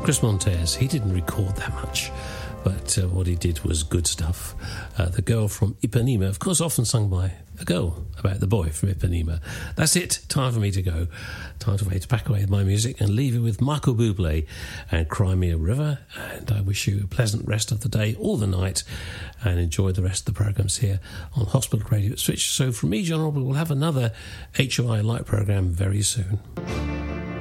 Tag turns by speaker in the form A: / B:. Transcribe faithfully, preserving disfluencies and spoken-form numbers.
A: Chris Montez, he didn't record that much, but uh, what he did was good stuff. Uh, the Girl from Ipanema, of course, often sung by a girl about the boy from Ipanema. That's it. Time for me to go. Time for me to pack away with my music and leave you with Michael Bublé and Cry Me a River. And I wish you a pleasant rest of the day or the night, and enjoy the rest of the programmes here on Hospital Radio Switch. So from me, John Roberts, we'll have another H O I Light programme very soon.